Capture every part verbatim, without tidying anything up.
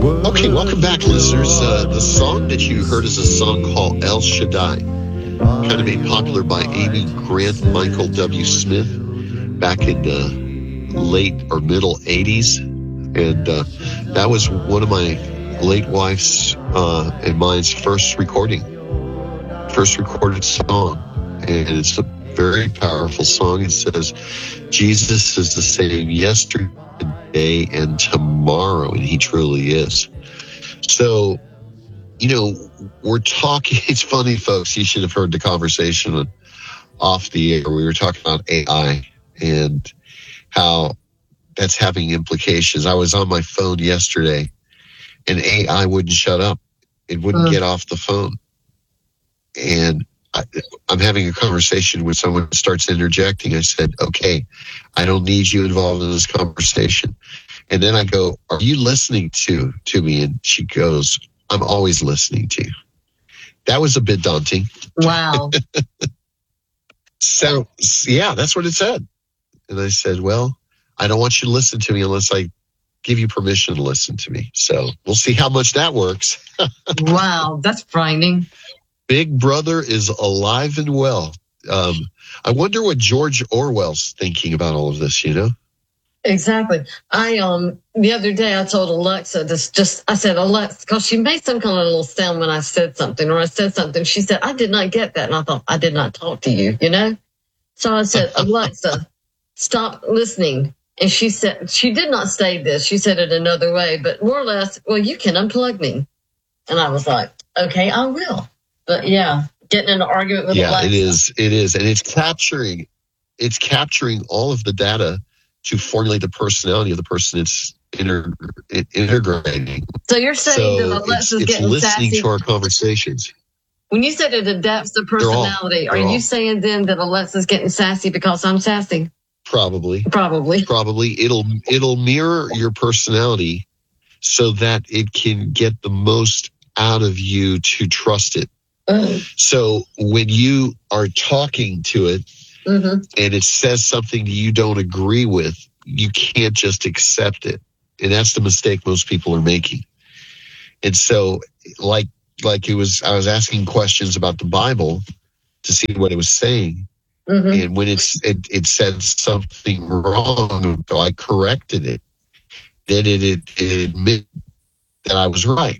Okay, welcome back, listeners. Uh, the song that you heard is a song called El Shaddai, kind of made popular by Amy Grant, Michael W. Smith back in the late or middle eighties. And uh, that was one of my late wife's uh, and mine's first recording, first recorded song. And it's a very powerful song. It says, Jesus is the same yesterday and tomorrow, and he truly is. So, you know, we're talking, it's funny, folks, you should have heard the conversation off the air. We were talking about A I and how that's having implications. I was on my phone yesterday and A I wouldn't shut up. It wouldn't uh. get off the phone. And I, I'm having a conversation with someone who starts interjecting. I said, okay, I don't need you involved in this conversation. And then I go, are you listening to, to me? And she goes, I'm always listening to you. That was a bit daunting. Wow. So, yeah, that's what it said. And I said, well, I don't want you to listen to me unless I give you permission to listen to me. So we'll see how much that works. Wow, that's frightening. Big Brother is alive and well. Um, I wonder what George Orwell's thinking about all of this, you know? Exactly. I um the other day I told Alexa this just I said Alexa, because she made some kind of little sound when I said something or I said something. She said, I did not get that. And I thought, I did not talk to you, you know? So I said, Alexa, stop listening. And she said, she did not say this. She said it another way, but more or less, well, you can unplug me. And I was like, okay, I will. But yeah, getting in an argument with yeah, Alexa. it is. It is. And it's capturing, it's capturing all of the data to formulate the personality of the person it's inter- integrating. So you're saying so that Alexa's it's, it's getting listening sassy? to our conversations. When you said it adapts to personality, all, are you all. saying then that Alexa's getting sassy because I'm sassy? Probably. Probably. Probably. It'll it'll mirror your personality so that it can get the most out of you to trust it. Ugh. So when you are talking to it, mm-hmm. and it says something you don't agree with, you can't just accept it. And that's the mistake most people are making. And so like, like it was, I was asking questions about the Bible to see what it was saying. Mm-hmm. And when it's, it, it said something wrong, so I corrected it. Then it, it, it admitted that I was right.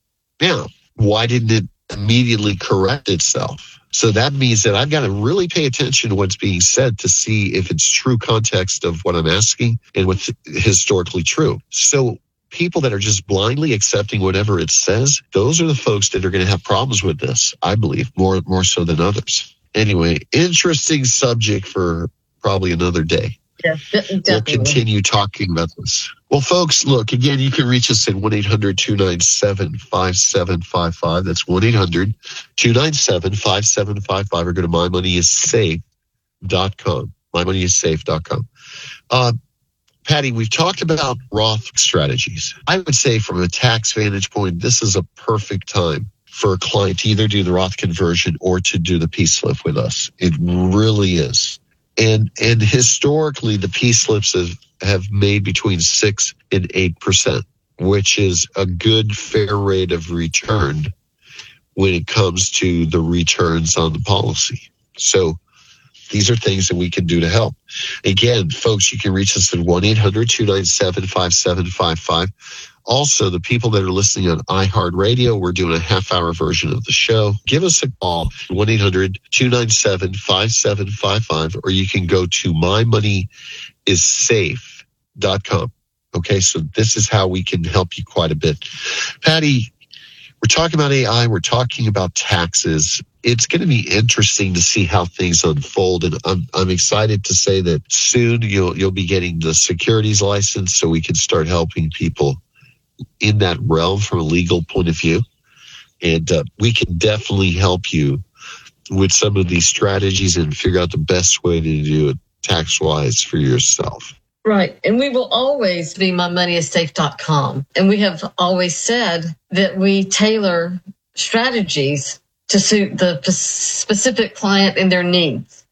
Now, why didn't it immediately correct itself? So that means that I've got to really pay attention to what's being said to see if it's true context of what I'm asking and what's historically true. So people that are just blindly accepting whatever it says, those are the folks that are going to have problems with this, I believe, more, more so than others. Anyway, interesting subject for probably another day. Yeah, definitely. We'll continue talking about this. Well, folks, look, again, you can reach us at one eight hundred two nine seven five seven five five. That's one eight hundred two nine seven five seven five five, or go to my money is safe dot com. my money is safe dot com. Uh, Patty, we've talked about Roth strategies. I would say from a tax vantage point, this is a perfect time for a client to either do the Roth conversion or to do the P-slip with us. It really is. And and historically, the P-slips have, have made between six and eight percent, which is a good, fair rate of return when it comes to the returns on the policy. So these are things that we can do to help. Again, folks, you can reach us at one eight hundred two nine seven five seven five five. Also, the people that are listening on iHeartRadio, we're doing a half-hour version of the show. Give us a call, one eight hundred two nine seven five seven five five, or you can go to my money is safe dot com. Okay, so this is how we can help you quite a bit. Patty, we're talking about A I. We're talking about taxes. It's going to be interesting to see how things unfold, and I'm I'm excited to say that soon you'll you'll be getting the securities license, so we can start helping people in that realm from a legal point of view. And uh, we can definitely help you with some of these strategies and figure out the best way to do it tax-wise for yourself. Right. And we will always be my money is safe dot com. And we have always said that we tailor strategies to suit the specific client and their needs.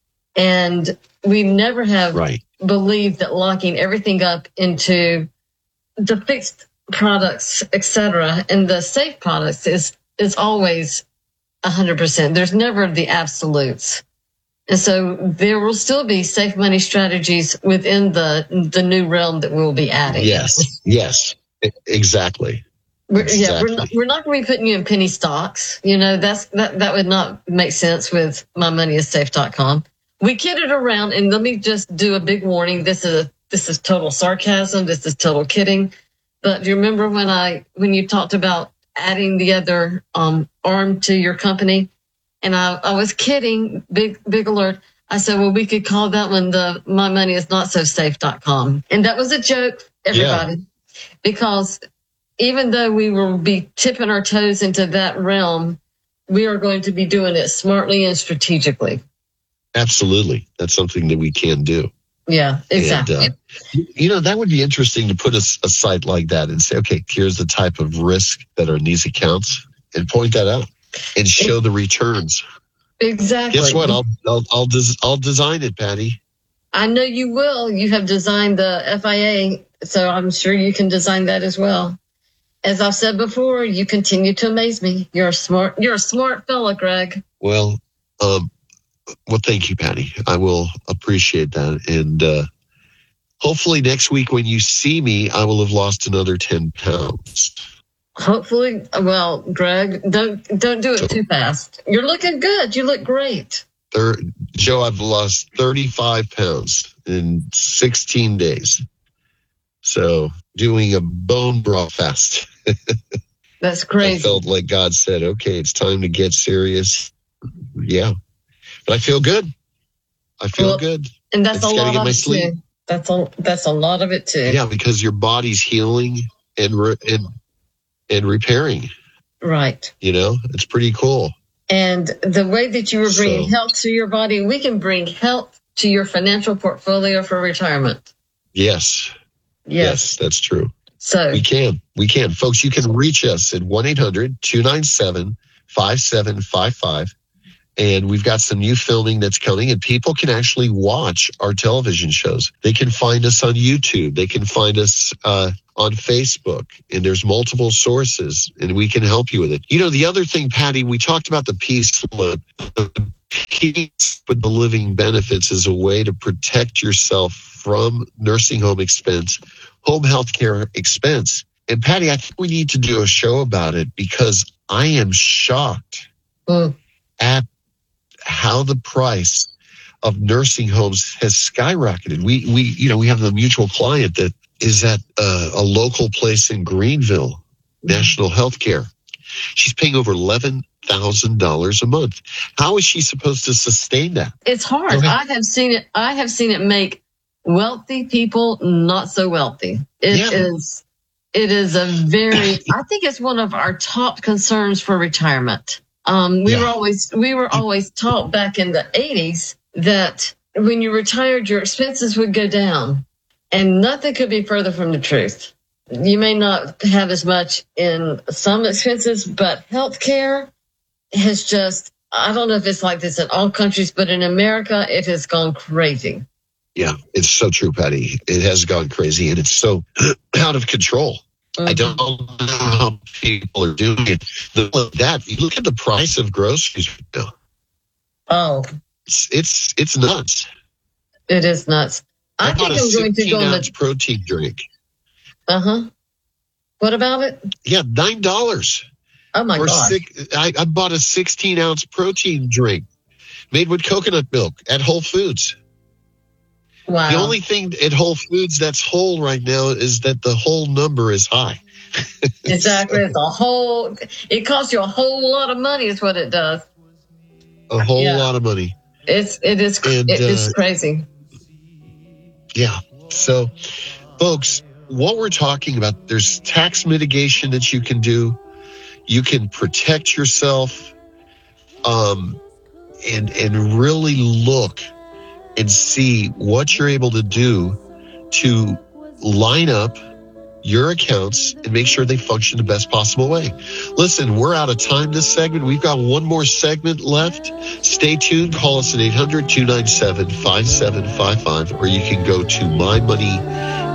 And we never have right. believed that locking everything up into the fixed products, et cetera, and the safe products is is always one hundred percent. There's never the absolutes. And so there will still be safe money strategies within the the new realm that we'll be adding. Yes, yes, exactly. We're, exactly. Yeah, we're not, we're not going to be putting you in penny stocks. You know, that's that, that would not make sense with my money is safe dot com. We kidded around, and let me just do a big warning. This is a, this is total sarcasm. This is total kidding. But do you remember when I when you talked about adding the other um, arm to your company? And I, I was kidding, big big alert. I said, well, we could call that one the my money is not so safe dot com. And that was a joke, everybody, yeah. Because even though we will be tipping our toes into that realm, we are going to be doing it smartly and strategically. Absolutely. That's something that we can do. Yeah, exactly. And, uh, you know, that would be interesting to put a, a site like that and say, okay, here's the type of risk that are in these accounts, and point that out and show the returns. Exactly. Guess what? I'll I'll I'll, des- I'll design it, Patty. I know you will. You have designed the F I A, so I'm sure you can design that as well. As I've said before, you continue to amaze me. You're a smart. You're a smart fella, Greg. Well, um, well, thank you, Patty. I will appreciate that, and uh, hopefully next week when you see me, I will have lost another ten pounds. Hopefully, well, Greg, don't don't do it so, too fast. You're looking good. You look great. Thir- Joe, I've lost thirty-five pounds in sixteen days. So doing a bone broth fast. That's crazy. I felt like God said, okay, it's time to get serious. Yeah. But I feel good. I feel well, good. And that's I a lot of it sleep. too. That's a, that's a lot of it too. Yeah, because your body's healing and re- and and repairing. Right. You know, it's pretty cool. And the way that you were bringing so, health to your body, we can bring health to your financial portfolio for retirement. Yes. Yes, yes that's true. So we can. We can. Folks, you can reach us at one eight hundred two nine seven five seven five five. And we've got some new filming that's coming, and people can actually watch our television shows. They can find us on YouTube. They can find us uh, on Facebook, and there's multiple sources, and we can help you with it. You know, the other thing, Patty, we talked about the peace loan. The peace with the living benefits is a way to protect yourself from nursing home expense, home health care expense. And Patty, I think we need to do a show about it because I am shocked mm. at how the price of nursing homes has skyrocketed. We, we, you know, we have a mutual client that is at uh, a local place in Greenville, mm-hmm. National Healthcare. She's paying over eleven thousand dollars a month. How is she supposed to sustain that? It's hard. Okay. I have seen it. I have seen it make wealthy people not so wealthy. It yeah. is. It is a very. I think it's one of our top concerns for retirement. Um, we yeah. were always we were always taught back in the eighties that when you retired, your expenses would go down, and nothing could be further from the truth. You may not have as much in some expenses, but healthcare has just, I don't know if it's like this in all countries, but in America, it has gone crazy. Yeah, it's so true, Patty. It has gone crazy, and it's so out of control. Mm-hmm. I don't know how people are doing it. The, that you look at the price of groceries right now. Oh, it's it's, it's nuts. It is nuts. I, I think I'm going to go on the protein drink. Uh huh. What about it? Yeah, nine dollars. Oh my god! Six, I, I bought a sixteen ounce protein drink made with coconut milk at Whole Foods. Wow. The only thing at Whole Foods that's whole right now is that the whole number is high. Exactly. It's a whole, it costs you a whole lot of money is what it does. A whole yeah. lot of money. It's, it is, and, it uh, is crazy. Yeah. So, folks, what we're talking about, there's tax mitigation that you can do. You can protect yourself, um, and, and really look and see what you're able to do to line up your accounts and make sure they function the best possible way. Listen, we're out of time this segment. We've got one more segment left. Stay tuned. Call us at eight hundred two nine seven five seven five five, or you can go to My Money